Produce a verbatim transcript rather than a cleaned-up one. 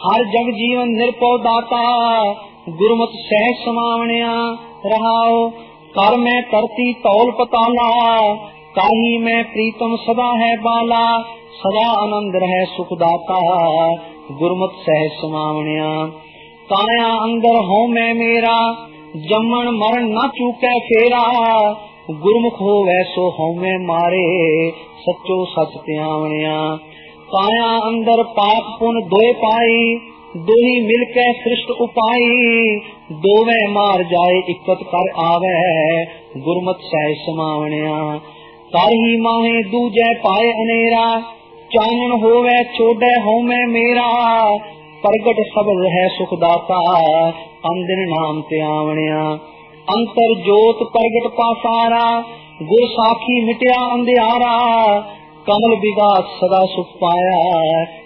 हर जग जीवन निरपौ दाता, गुरमत सहज समावणिया रहाओ। कर मैं करती तौल पताला, काही मैं प्रीतम सदा है बाला। सदा आनंद रहे सुखदाता, गुरमत सहज समावणिया। काया अंदर हो मैं मेरा, जमन मरण न चूकै फेरा। गुरमुख हो वैसो हो मैं मारे, सचो सच त्यावणिया। काया अंदर पाप पुन दोए पाई, दोही मिलके सृष्ट उपाई। दोवे मार जाए इकत कर आवे, गुरमत सहज समावणिया। कर ही माहे दूजे पाए अनेरा, चानन होवे छोड़े होमे मेरा। प्रगट शब्द है सुखदाता, अंदिन नाम त्यावणिया। अंतर जोत प्रगट पासारा, गुर साखी मिटया अंधियारा। कमल विगास सदा सुख पाया,